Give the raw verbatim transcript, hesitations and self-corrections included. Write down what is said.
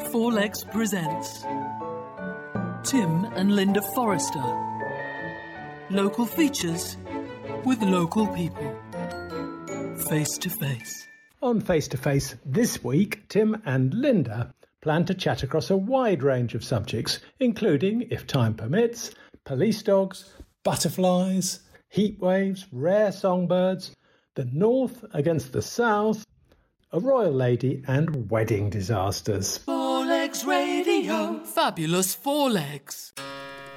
Four Legs presents Tim and Linda Forrester. Local features with local people. Face to face. On Face to Face this week, Tim and Linda plan to chat across a wide range of subjects, including, if time permits, police dogs, butterflies, heat waves, rare songbirds, the North against the South, a royal lady and wedding disasters. Four Legs Radio. Fabulous Four Legs.